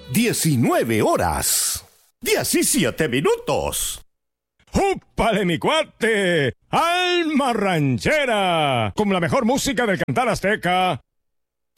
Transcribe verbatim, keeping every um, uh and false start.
diecinueve horas, diecisiete minutos. ¡Úpale, mi cuate! ¡Alma ranchera! Con la mejor música del cantar azteca.